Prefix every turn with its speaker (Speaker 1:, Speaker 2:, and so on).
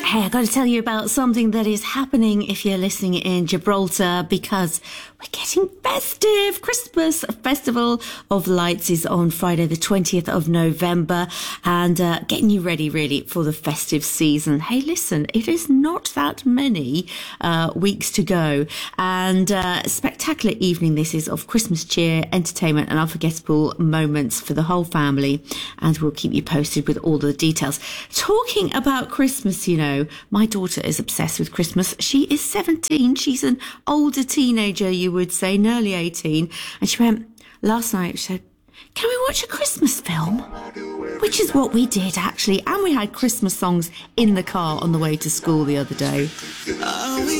Speaker 1: Hey, I got to tell you about something that is happening if you're listening in Gibraltar, because we're getting festive. Christmas Festival of Lights is on Friday the 20th of November, and getting you ready really for the festive season. Hey, listen, it is not that many weeks to go, and a spectacular evening this is of Christmas cheer, entertainment and unforgettable moments for the whole family, and we'll keep you posted with all the details. Talking about Christmas, you know, my daughter is obsessed with Christmas. She is 17. She's an older teenager, you would say, nearly 18. And she went, last night, she said, can we watch a Christmas film? Which is what we did, actually. And we had Christmas songs in the car on the way to school the other day.